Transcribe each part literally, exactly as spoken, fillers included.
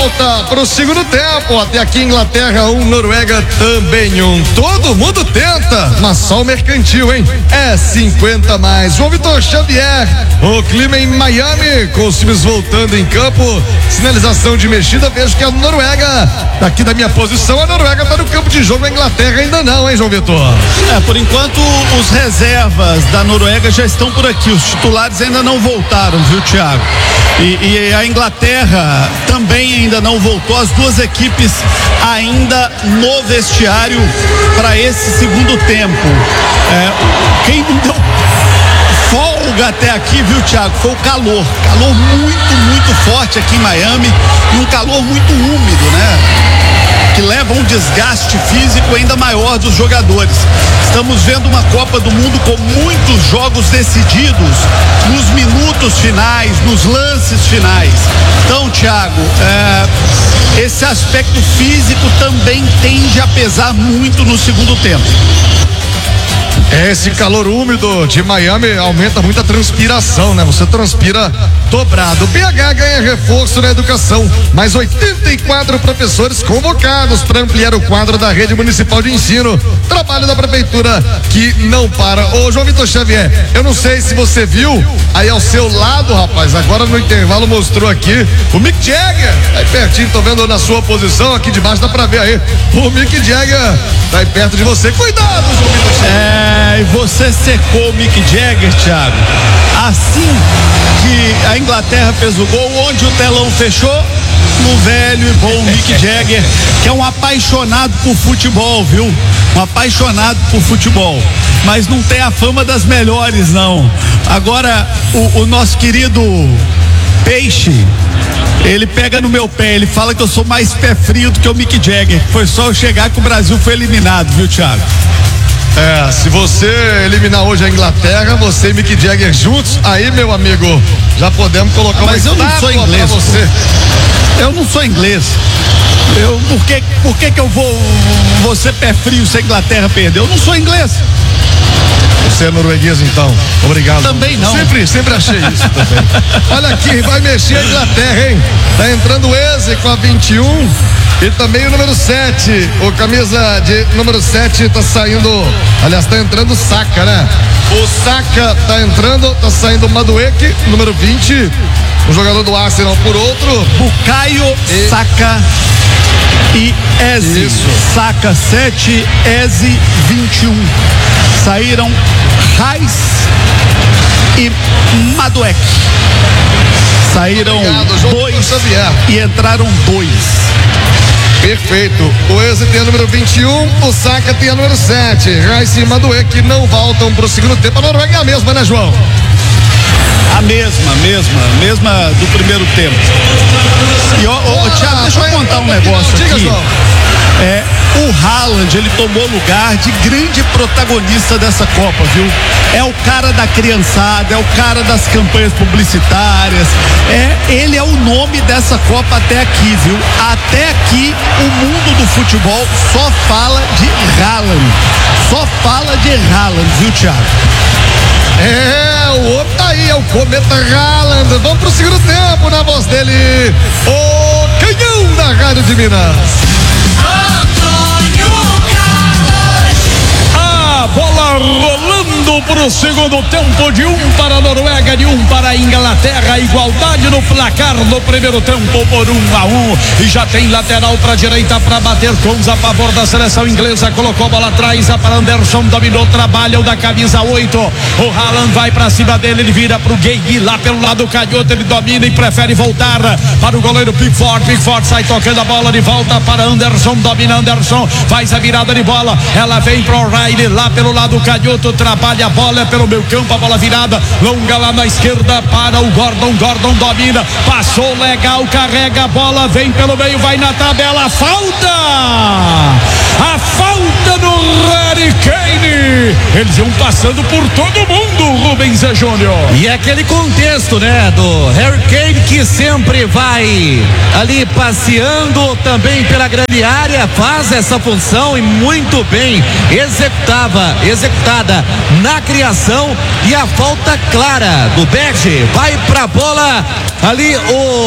volta pro segundo tempo. Até aqui Inglaterra um, Noruega também um. Todo mundo tenta, mas só o mercantil, hein? É cinquenta mais. João Vitor Xavier, o clima em Miami, com os times voltando em campo. Sinalização de mexida, vejo que a Noruega, daqui da minha posição, a Noruega tá no campo de jogo, a Inglaterra ainda não, hein, João Vitor? É, por enquanto os reservas da Noruega já estão por aqui, os titulares ainda não voltaram, viu, Thiago? E, e a Inglaterra também ainda não voltou, as duas equipes ainda no vestiário para esse segundo tempo. É, quem não deu folga até aqui, viu, Thiago, foi o calor, calor muito, muito forte aqui em Miami e um calor muito úmido, né? Que leva um desgaste físico ainda maior dos jogadores. Estamos vendo uma Copa do Mundo com muitos jogos decididos nos minutos finais, nos lances finais. Então, Thiago, é, esse aspecto físico também tende a pesar muito no segundo tempo. Esse calor úmido de Miami aumenta muito a transpiração, né? Você transpira dobrado. O B H ganha reforço na educação. Mais oitenta e quatro professores convocados para ampliar o quadro da rede municipal de ensino. Trabalho da prefeitura que não para. Ô, João Vitor Xavier, eu não sei se você viu aí ao seu lado, rapaz. Agora no intervalo mostrou aqui o Mick Jagger. Aí pertinho, tô vendo na sua posição, aqui debaixo dá pra ver aí. O Mick Jagger tá aí perto de você. Cuidado, João Vitor Xavier. É... E você secou o Mick Jagger, Thiago. Assim que a Inglaterra fez o gol, onde o telão fechou, no velho e bom Mick Jagger, que é um apaixonado por futebol, viu? Um apaixonado por futebol. Mas não tem a fama das melhores, não. Agora, o, o nosso querido Peixe, ele pega no meu pé, ele fala que eu sou mais pé frio do que o Mick Jagger. Foi só eu chegar que o Brasil foi eliminado, viu, Thiago? É, se você eliminar hoje a Inglaterra, você e Mick Jagger juntos, aí, meu amigo, já podemos colocar uma Mas eu não sou inglês, pra você. Eu não sou inglês. Eu, por que, por que que eu vou, vou ser pé frio se a Inglaterra perdeu? Eu não sou inglês. Você é norueguês, então? Obrigado. Também não. Sempre, sempre achei isso também. Olha aqui, vai mexer a Inglaterra, hein? Tá entrando o Eze com a vinte e um e também o número sete. O camisa de número sete tá saindo, aliás, tá entrando o Saka, né? O Saka tá entrando, tá saindo o Madueke, número vinte. O jogador do Arsenal por outro. Bukayo e... Saka e Eze. Isso. Saka sete, Eze vinte e um. Saíram Reis e Madueke. Saíram Obrigado, dois e entraram dois. Perfeito. O Eze tem a número vinte e um, o Saka tem a número sete. Reis e Madueke não voltam pro segundo tempo. A Noruega é a mesma, né, João? A mesma, mesma, mesma do primeiro tempo. E ó, ó, Thiago, deixa eu contar um negócio aqui. É, o Haaland, ele tomou lugar de grande protagonista dessa Copa, viu? É o cara da criançada, é o cara das campanhas publicitárias, é, ele é o nome dessa Copa até aqui, viu? Até aqui, o mundo do futebol só fala de Haaland, só fala de Haaland, viu, Thiago? É, o outro tá aí, é o Cometa Haaland. Vamos pro segundo tempo na voz dele, o canhão da Rádio de Minas. A bola rolando pro segundo tempo, de um para a Noruega, de um para a Inglaterra. Igualdade no placar no primeiro tempo por um a um. E já tem lateral para a direita para bater Cons a favor da seleção inglesa. Colocou a bola atrás para Anderson, dominou, trabalha o da camisa oito. O Haaland vai para cima dele, ele vira pro Gay lá pelo lado canhoto, ele domina e prefere voltar para o goleiro Pickford. Pickford sai tocando a bola de volta para Anderson, domina Anderson, faz a virada de bola, ela vem pro O'Reilly lá pelo lado canhoto, trabalha a bola pelo meio campo, a bola virada, longa lá na esquerda para o Gordon, Gordon domina, passou legal, carrega a bola, vem pelo meio, vai na tabela, falta! A falta do Harry Kane! Eles iam passando por todo mundo, Rubens Júnior. E é aquele contexto, né, do Harry Kane, que sempre vai ali passeando também pela grande área, faz essa função e muito bem executava, executada na criação. E a falta clara do Berge, vai pra bola ali o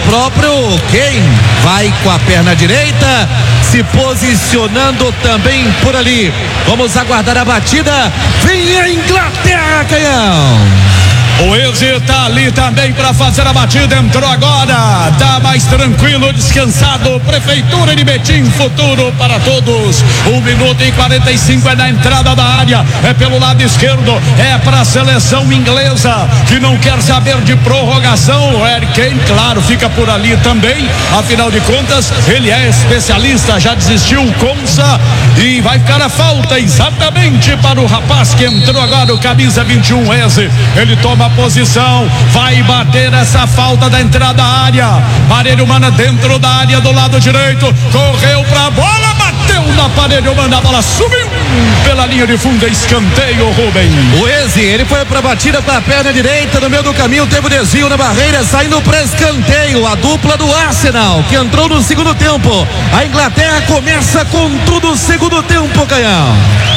próprio Kane vai com a perna direita, se posicionando também por ali. Vamos aguardar a batida. Vem a Inglaterra, Canhão. O Eze tá ali também para fazer a batida, entrou agora, tá mais tranquilo, descansado. Prefeitura de Betim, futuro para todos. Um minuto e quarenta e cinco é na entrada da área, é pelo lado esquerdo, é para a seleção inglesa que não quer saber de prorrogação. O Harry Kane, claro, fica por ali também. Afinal de contas, ele é especialista, já desistiu o Konsa e vai ficar a falta exatamente para o rapaz que entrou agora, o camisa vinte e um, Eze. Ele toma posição, vai bater essa falta da entrada da área. Parede humana dentro da área do lado direito, correu pra bola, bateu na parede humana, a bola subiu pela linha de fundo, escanteio, Rubem. O Eze, ele foi pra batida com a perna direita, no meio do caminho teve o desvio na barreira, saindo pra escanteio. A dupla do Arsenal, que entrou no segundo tempo. A Inglaterra começa com tudo o segundo tempo, Canhão.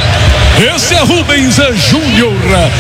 Esse é Rubens Júnior.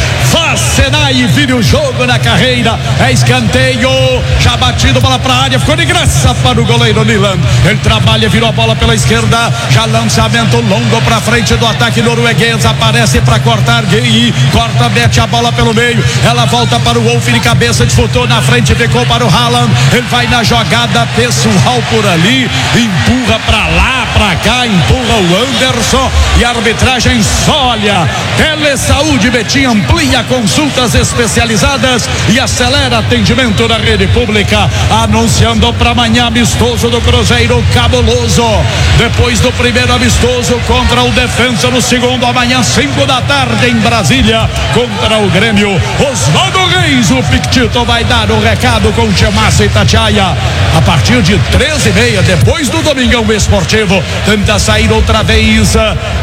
Faz Senai, vira o jogo na carreira. É escanteio. Já batido, bola pra área. Ficou de graça para o goleiro Nilan. Ele trabalha, virou a bola pela esquerda. Já lançamento longo pra frente do ataque norueguês. Aparece pra cortar. Gui corta, mete a bola pelo meio. Ela volta para o Wolf de cabeça. Disputou na frente, ficou para o Haaland. Ele vai na jogada pessoal por ali. Empurra pra lá, pra cá. Empurra o Anderson. E a arbitragem só olha. Telesaúde Betim amplia consultas especializadas e acelera atendimento na rede pública. Anunciando para amanhã amistoso do Cruzeiro Cabuloso. Depois do primeiro amistoso contra o Defensa, no segundo, amanhã cinco da tarde em Brasília contra o Grêmio. Osvaldo Reis, o Pictito vai dar o recado com Tiamassa e Itatiaia. A partir de treze e meia, depois do Domingão Esportivo, tenta sair outra vez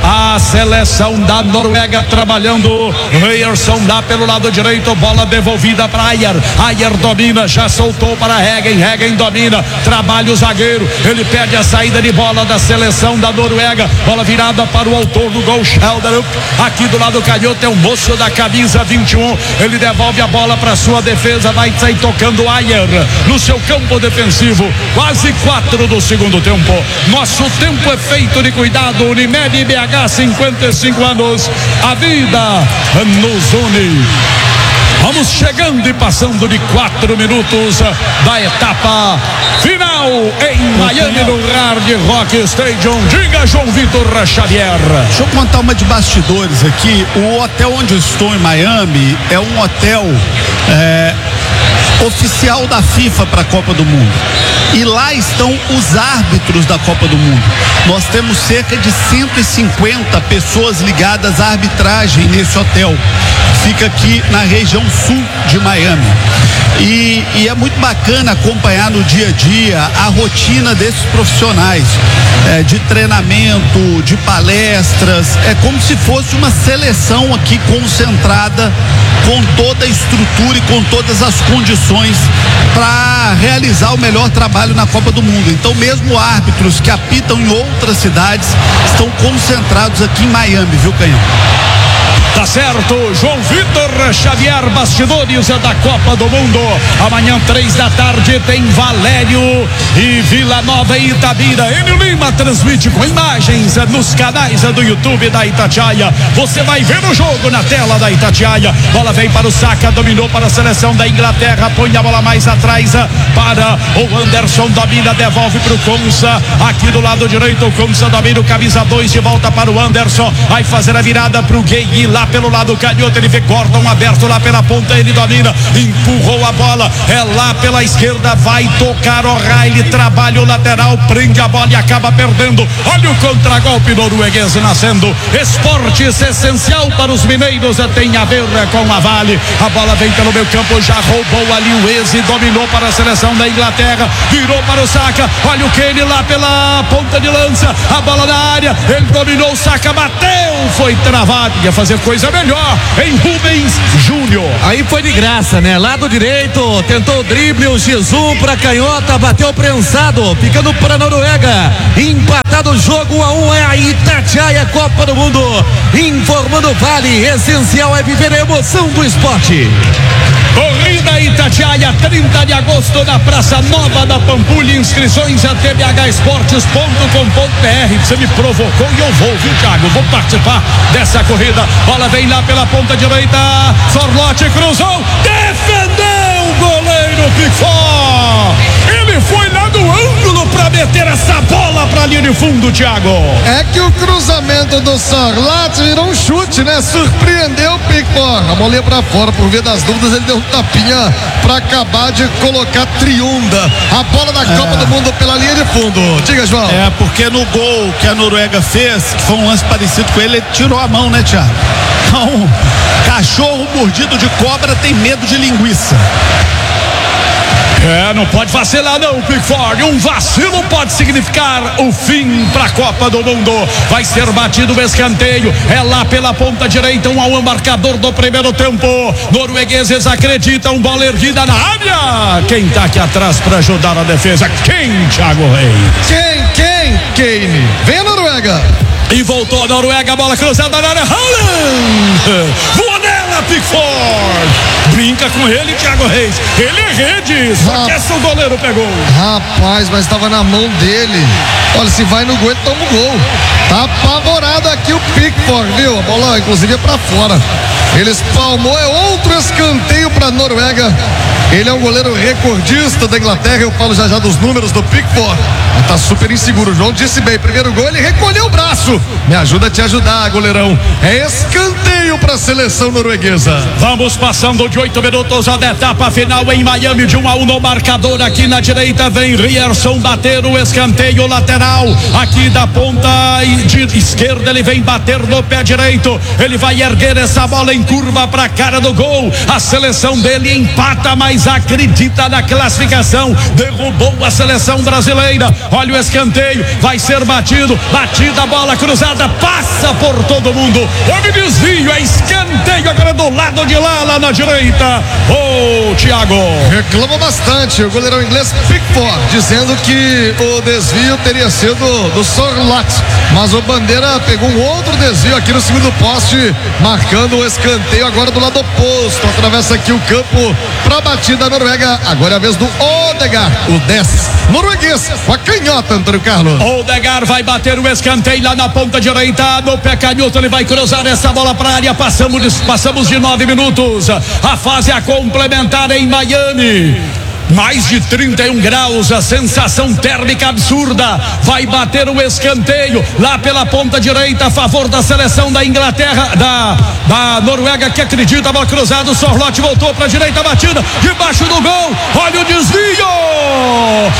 a seleção da Noruega trabalhando. Ryerson dá pelo lado direito, bola devolvida para Ayer. Ayer domina, já soltou para Hegen. Hegen domina, trabalha o zagueiro. Ele perde a saída de bola da seleção da Noruega. Bola virada para o autor do gol, Schelderup. Aqui do lado canhoto é o moço da camisa vinte e um. Ele devolve a bola para sua defesa, vai sair tocando Ayer no seu campo defensivo. Quase quatro do segundo tempo. Nosso tempo é feito de cuidado. Unimed B H, cinquenta e cinco anos. A vida nos une. Vamos chegando e passando de quatro minutos da etapa final em Miami, no Hard Rock Stadium. Diga, João Vitor Xavier. Deixa eu contar uma de bastidores aqui. O hotel onde eu estou em Miami é um hotel é, oficial da FIFA para a Copa do Mundo. E lá estão os árbitros da Copa do Mundo. Nós temos cerca de cento e cinquenta pessoas ligadas à arbitragem nesse hotel. Fica aqui na região sul de Miami. E, e é muito bacana acompanhar no dia a dia a rotina desses profissionais, é, de treinamento, de palestras. É como se fosse uma seleção aqui concentrada, com toda a estrutura e com todas as condições para realizar o melhor trabalho na Copa do Mundo. Então, mesmo árbitros que apitam em outras cidades estão concentrados aqui em Miami, viu, Canhão? Tá certo, João Vitor Xavier, bastidores da Copa do Mundo. Amanhã, três da tarde, tem Valério e Vila Nova e Itabira. Enio Lima transmite com imagens nos canais do YouTube da Itatiaia. Você vai ver o jogo na tela da Itatiaia. Bola vem para o Saka, dominou para a seleção da Inglaterra. Põe a bola mais atrás para o Anderson, domina, devolve para o Konsa. Aqui do lado direito, o Konsa domina o camisa dois, de volta para o Anderson. Vai fazer a virada para o Gay lá pelo lado canhoto, ele vê Gordon aberto lá pela ponta, ele domina, empurrou a bola, é lá pela esquerda, vai tocar O'Reilly, trabalha o lateral, prende a bola e acaba perdendo. Olha o contragolpe norueguês nascendo. Esportes essencial para os mineiros, tem a ver com a Vale. A bola vem pelo meio campo, já roubou ali o Eze, dominou para a seleção da Inglaterra, virou para o Saka, olha o Kane lá pela ponta de lança, a bola na área, ele dominou, o Saka bateu, foi travado, ia fazer coisa melhor em Rubens Júnior. Aí foi de graça, né? Lado direito, tentou o drible, o Jesus pra canhota, bateu prensado, ficando para a Noruega. Empatado o jogo, um a um, é a Itatiaia, Copa do Mundo. Informando Vale, essencial é viver a emoção do esporte. Corrida Itatiaia, trinta de agosto, na Praça Nova da Pampulha. Inscrições a t b h esportes ponto com ponto b r. Você me provocou e eu vou, viu, Thiago? Vou participar dessa corrida. Bola vem lá pela ponta direita. Sorlote cruzou, defendeu o goleiro Pickford. Ele foi lá do ângulo pra meter essa bola pra linha de fundo, Thiago. É que o cruzamento do Sorlote virou um chute, né? Surpreendeu o Pickford. A bola ia pra fora, por via das dúvidas, ele deu um tapinha pra acabar de colocar triunda. A bola da Copa É. do Mundo pela linha de fundo. Diga, João. É, porque no gol que a Noruega fez, que foi um lance parecido com ele, ele tirou a mão, né, Thiago? Então, cachorro mordido de cobra tem medo de linguiça. É, não pode vacilar não, Pickford. Um vacilo pode significar o fim pra Copa do Mundo. Vai ser batido o escanteio. É lá pela ponta direita, um ao marcador do primeiro tempo. Noruegueses acreditam, bola erguida na área. Quem tá aqui atrás pra ajudar a defesa? Quem, Thiago Reis? Quem, quem? Kane. Vem a Noruega. E voltou a Noruega, bola cruzada na área. Haaland! Voa nela, Pickford! Brinca com ele, Thiago Reis. Ele é rede, só que essa o goleiro pegou. Rapaz, mas estava na mão dele. Olha, se vai no gol, ele toma o gol. Tá apavorado aqui o Pickford, viu? A bola, inclusive, é pra fora. Ele espalmou, é outro escanteio pra Noruega. Ele é um goleiro recordista da Inglaterra. Eu falo já já dos números do Pickford. Mas tá super inseguro. O João disse bem. Primeiro gol, ele recolheu o braço. Me ajuda a te ajudar, goleirão. É escanteio pra seleção norueguesa. Vamos passando de oito minutos da etapa final em Miami, de um a um no marcador. Aqui na direita vem Rierson bater o escanteio lateral. Aqui da ponta de esquerda ele vem bater no pé direito. Ele vai erguer essa bola em curva pra cara do gol. A seleção dele empata, mas acredita na classificação. Derrubou a seleção brasileira. Olha o escanteio, vai ser batido. Batida, bola cruzada, passa por todo mundo. Houve desvio, é escanteio agora do lado de lá, lá na direita. Ô, oh, Thiago. Reclama bastante o goleirão inglês Pickford, dizendo que o desvio teria sido do Sorloth, mas o Bandeira pegou um outro desvio aqui no segundo poste, marcando o escanteio agora do lado oposto. Atravessa aqui o campo para a batida da Noruega. Agora é a vez do Odegaard, o dez norueguês, com a canhota, Antônio Carlos. Odegaard vai bater o escanteio lá na ponta direita, no pé canhoto. Ele vai cruzar essa bola para a área. Passamos de, passamos de nove minutos. A fase a complementar em Miami. Mais de trinta e um graus, a sensação térmica absurda. Vai bater o escanteio lá pela ponta direita a favor da seleção da Inglaterra, da, da Noruega, que acredita. Bola cruzada, o Sorloth voltou para a direita, batida debaixo do gol. Olha o desvio.